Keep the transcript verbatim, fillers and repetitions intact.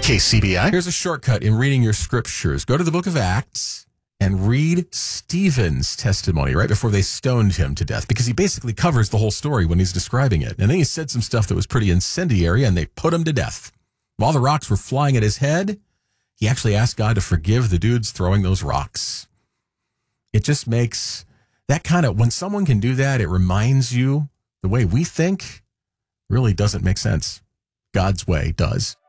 K C B I. Here's a shortcut in reading your scriptures. Go to the book of Acts and read Stephen's testimony right before they stoned him to death, because he basically covers the whole story when he's describing it. And then he said some stuff that was pretty incendiary, and they put him to death. While the rocks were flying at his head, he actually asked God to forgive the dudes throwing those rocks. It just makes that kind of, when someone can do that, it reminds you the way we think really doesn't make sense. God's way does.